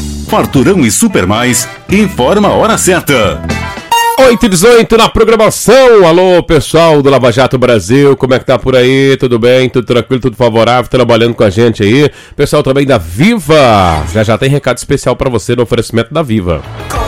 Farturão e Super Mais, informa a hora certa. 8h18 na programação. Alô, pessoal do Lava Jato Brasil, como é que tá por aí? Tudo bem? Tudo tranquilo? Tudo favorável? Trabalhando com a gente aí. Pessoal também da Viva. Já tem recado especial pra você no oferecimento da Viva.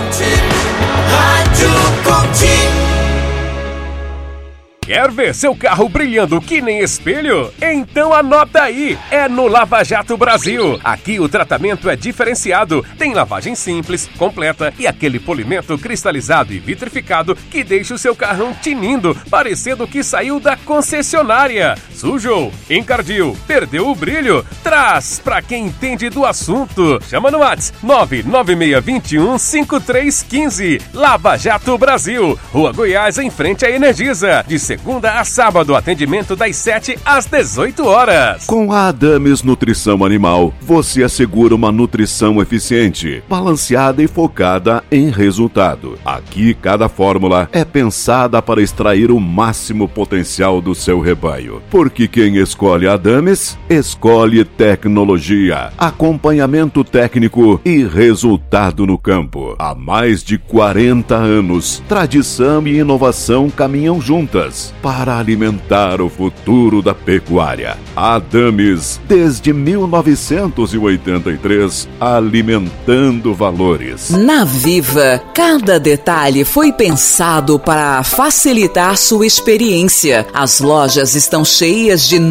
Quer ver seu carro brilhando que nem espelho? Então anota aí, é no Lava Jato Brasil. Aqui o tratamento é diferenciado, tem lavagem simples, completa e aquele polimento cristalizado e vitrificado que deixa o seu carrão tinindo, parecendo que saiu da concessionária. Sujou, encardiu, perdeu o brilho? Traz pra quem entende do assunto. Chama no WhatsApp 996215315. Lava Jato Brasil, Rua Goiás, em frente à Energisa. De segunda a sábado, atendimento das 7 às 18 horas. Com a Adames Nutrição Animal, você assegura uma nutrição eficiente, balanceada e focada em resultado. Aqui, cada fórmula é pensada para extrair o máximo potencial do seu rebanho. Porque quem escolhe a Adames, escolhe tecnologia, acompanhamento técnico e resultado no campo. Há mais de 40 anos, tradição e inovação caminham juntas para alimentar o futuro da pecuária. Adames, desde 1983, alimentando valores. Na Viva, cada detalhe foi pensado para facilitar sua experiência. As lojas estão cheias de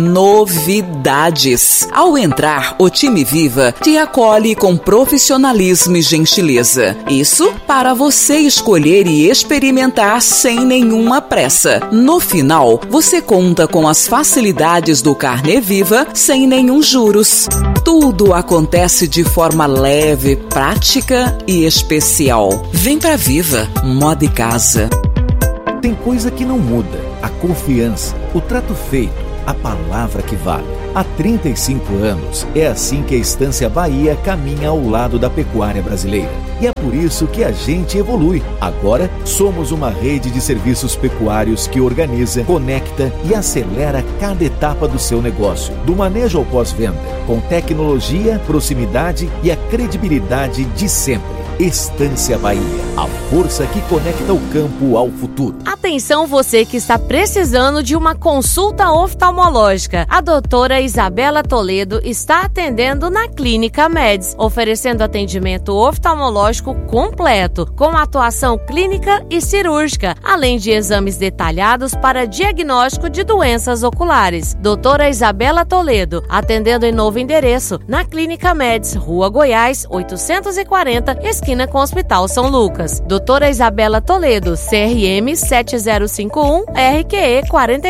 novidades. Ao entrar, o time Viva te acolhe com profissionalismo e gentileza. Isso para você escolher e experimentar sem nenhuma pressa. No final, você conta com as facilidades do Carnê Viva sem nenhum juros. Tudo acontece de forma leve, prática e especial. Vem pra Viva, moda e casa. Tem coisa que não muda: a confiança, o trato feito, a palavra que vale. Há 35 anos, é assim que a Estância Bahia caminha ao lado da pecuária brasileira. E é por isso que a gente evolui. Agora, somos uma rede de serviços pecuários que organiza, conecta e acelera cada etapa do seu negócio. Do manejo ao pós-venda, com tecnologia, proximidade e a credibilidade de sempre. Estância Bahia, a força que conecta o campo ao futuro. Atenção você que está precisando de uma consulta oftalmológica. A doutora Isabela Toledo está atendendo na Clínica Meds, oferecendo atendimento oftalmológico completo, com atuação clínica e cirúrgica, além de exames detalhados para diagnóstico de doenças oculares. Doutora Isabela Toledo, atendendo em novo endereço, na Clínica Meds, Rua Goiás, 840, esquina com o Hospital São Lucas. Doutora Isabela Toledo, CRM 7051, RQE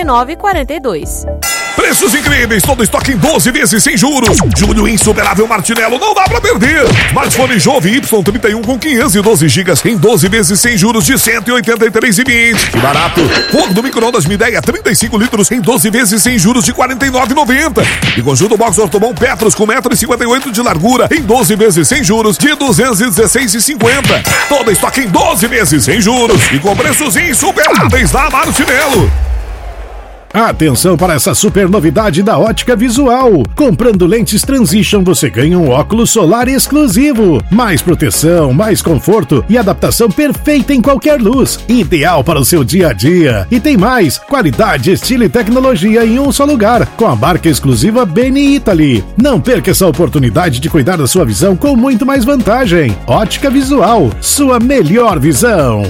4942. Preços incríveis, todo estoque em 12 vezes sem juros. Julho Insuperável Martinello, não dá pra perder. Smartphone Jove Y31 com 512 GB em 12 vezes sem juros de R$183,20. Que barato. Forno micro-ondas Midea 35 litros em 12 vezes sem juros de R$49,90. E conjunto Box Ortobon Petros com 1,58 m de largura em 12 vezes sem juros de R$216,50. Todo estoque em 12 vezes sem juros e com preços insuperáveis da Martinello. Atenção para essa super novidade da Ótica Visual. Comprando lentes Transition, você ganha um óculos solar exclusivo. Mais proteção, mais conforto e adaptação perfeita em qualquer luz. Ideal para o seu dia a dia. E tem mais, qualidade, estilo e tecnologia em um só lugar, com a marca exclusiva Beni Italy. Não perca essa oportunidade de cuidar da sua visão com muito mais vantagem. Ótica Visual, sua melhor visão.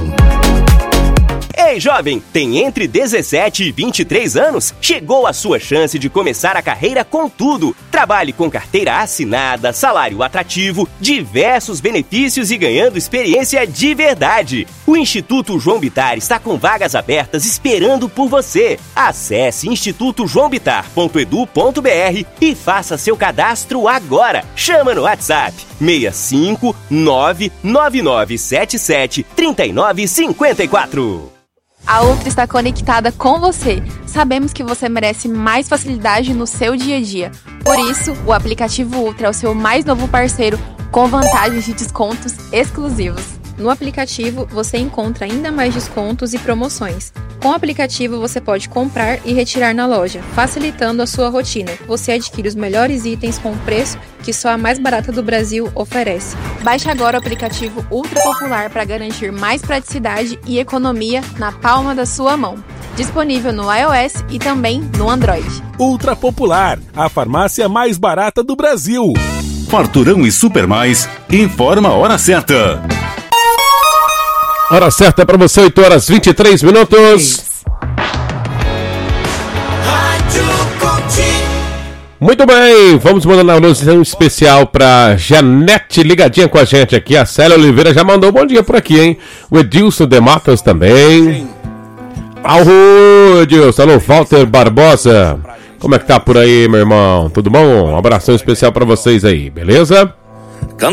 Ei, jovem, tem entre 17 e 23 anos? Chegou a sua chance de começar a carreira com tudo. Trabalhe com carteira assinada, salário atrativo, diversos benefícios e ganhando experiência de verdade. O Instituto João Bittar está com vagas abertas esperando por você. Acesse institutojoãobitar.edu.br e faça seu cadastro agora. Chama no WhatsApp 65 99977 3954. A Ultra está conectada com você. Sabemos que você merece mais facilidade no seu dia a dia. Por isso, o aplicativo Ultra é o seu mais novo parceiro, com vantagens de descontos exclusivos. No aplicativo, você encontra ainda mais descontos e promoções. Com o aplicativo você pode comprar e retirar na loja, facilitando a sua rotina. Você adquire os melhores itens com preço que só a mais barata do Brasil oferece. Baixe agora o aplicativo Ultra Popular para garantir mais praticidade e economia na palma da sua mão. Disponível no iOS e também no Android. Ultra Popular, a farmácia mais barata do Brasil. Farturão e Super Mais informa a hora certa. Hora certa para você, 8h23. Muito bem, vamos mandar uma alusão especial para Janete ligadinha com a gente aqui. A Célia Oliveira já mandou um bom dia por aqui, hein? O Edilson de Matos também. Alô, Edilson. Alô, Walter Barbosa. Como é que tá por aí, meu irmão? Tudo bom? Um abração especial para vocês aí, beleza?